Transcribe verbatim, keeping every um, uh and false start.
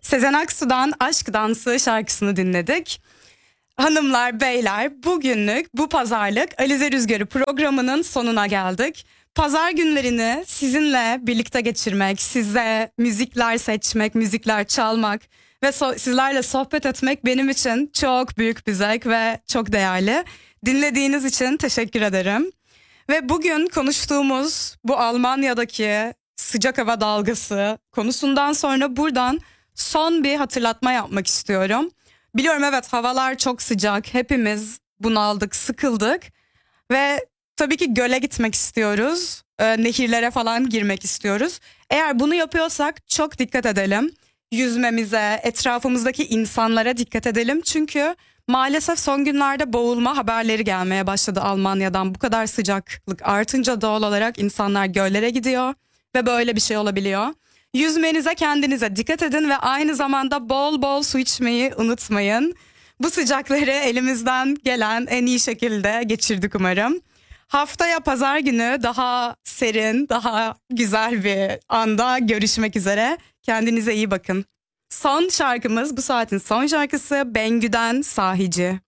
Sezen Aksu'dan Aşk Dansı şarkısını dinledik. Hanımlar, beyler, bugünlük bu pazarlık Alize Rüzgarı programının sonuna geldik. Pazar günlerini sizinle birlikte geçirmek, size müzikler seçmek, müzikler çalmak ve so- sizlerle sohbet etmek benim için çok büyük bir zevk ve çok değerli. Dinlediğiniz için teşekkür ederim. Ve bugün konuştuğumuz bu Almanya'daki sıcak hava dalgası konusundan sonra buradan son bir hatırlatma yapmak istiyorum. Biliyorum, evet, havalar çok sıcak, hepimiz bunaldık, sıkıldık ve tabii ki göle gitmek istiyoruz, e, nehirlere falan girmek istiyoruz. Eğer bunu yapıyorsak çok dikkat edelim. Yüzmemize, etrafımızdaki insanlara dikkat edelim. Çünkü maalesef son günlerde boğulma haberleri gelmeye başladı Almanya'dan. Bu kadar sıcaklık artınca doğal olarak insanlar göllere gidiyor ve böyle bir şey olabiliyor. Yüzmenize, kendinize dikkat edin ve aynı zamanda bol bol su içmeyi unutmayın. Bu sıcakları elimizden gelen en iyi şekilde geçirdik umarım. Haftaya pazar günü daha serin, daha güzel bir anda görüşmek üzere. Kendinize iyi bakın. Son şarkımız, bu saatin son şarkısı Bengü'den Sahici.